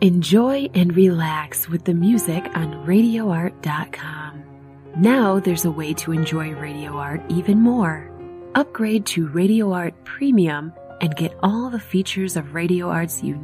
Enjoy and relax with the music on RadioArt.com. Now there's a way to enjoy Radio Art even more. Upgrade to Radio Art Premium and get all the features of Radio Art's unique